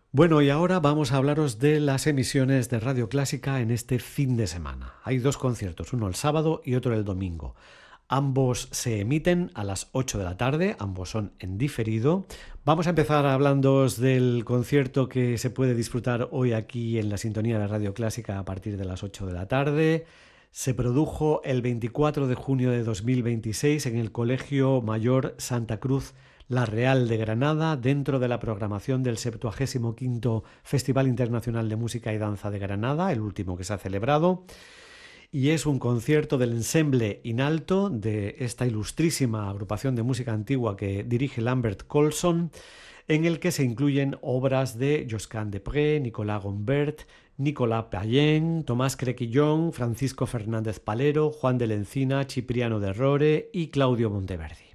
Bueno, y ahora vamos a hablaros de las emisiones de Radio Clásica en este fin de semana. Hay dos conciertos, uno el sábado y otro el domingo. Ambos se emiten a las 8 de la tarde, ambos son en diferido. Vamos a empezar hablándoos del concierto que se puede disfrutar hoy aquí en la sintonía de Radio Clásica a partir de las 8 de la tarde. Se produjo el 24 de junio de 2026 en el Colegio Mayor Santa Cruz La Real de Granada, dentro de la programación del 75º Festival Internacional de Música y Danza de Granada, el último que se ha celebrado. Y es un concierto del Ensemble in Alto de esta ilustrísima agrupación de música antigua que dirige Lambert Colson, en el que se incluyen obras de Josquin des Prez, Nicolas Gombert, Nicolas Payen, Tomás Crequillón, Francisco Fernández Palero, Juan de la Encina, Cipriano de Rore y Claudio Monteverdi.